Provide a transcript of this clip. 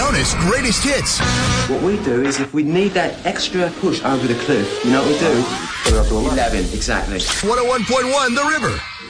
Jonas Greatest Hits. What we do is if we need that extra push over the cliff, you know what we do? Put it up to 11, exactly. 101.1 The River.